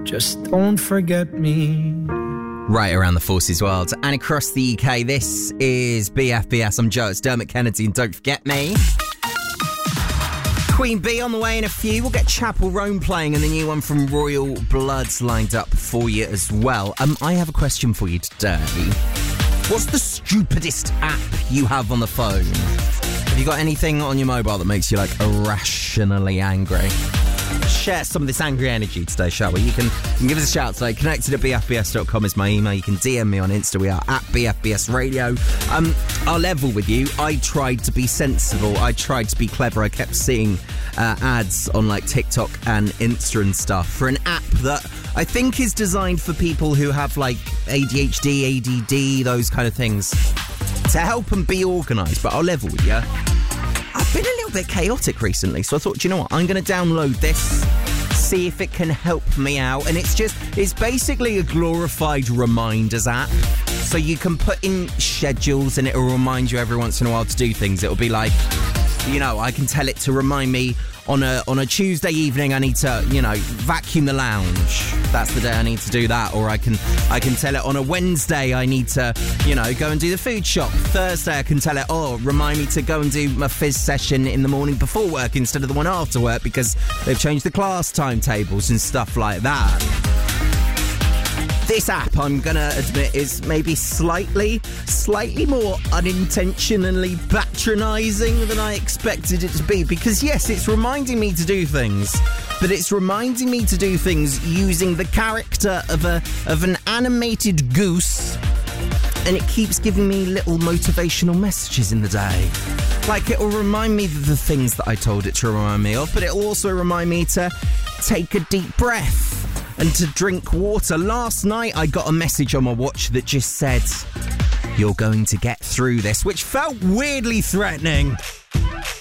Just don't forget me. Right around the forces world and across the UK, this is BFBS. I'm Joe, it's Dermot Kennedy, and don't forget me. Queen Bee on the way in a few. We'll get Chapel Roan playing and the new one from Royal Bloods lined up for you as well. I have a question for you today. What's the stupidest app you have on the phone? Have you got anything on your mobile that makes you like irrationally angry? Share some of this angry energy today, shall we? You can give us a shout today. Connected at bfbs.com is my email. You can DM me on Insta. We are at BFBS Radio. I'll level with you. I tried to be sensible. I tried to be clever. I kept seeing ads on like TikTok and Insta and stuff for an app that I think is designed for people who have like ADHD, ADD, those kind of things, to help them be organised. But I'll level with you. I've been a little bit chaotic recently, so I thought, you know what, I'm going to download this, see if it can help me out. And it's basically a glorified reminders app. So you can put in schedules and it'll remind you every once in a while to do things. It'll be like, you know, I can tell it to remind me on a Tuesday evening I need to, you know, vacuum the lounge. That's the day I need to do that. Or I can tell it on a Wednesday I need to, you know, go and do the food shop. Thursday I can tell it, remind me to go and do my phys session in the morning before work instead of the one after work because they've changed the class timetables and stuff like that. This app, I'm going to admit, is maybe slightly more unintentionally patronising than I expected it to be. Because, yes, it's reminding me to do things, but it's reminding me to do things using the character of an animated goose, and it keeps giving me little motivational messages in the day. Like, it will remind me of the things that I told it to remind me of, but it will also remind me to take a deep breath and to drink water. Last night I got a message on my watch that just said, "You're going to get through this," which felt weirdly threatening.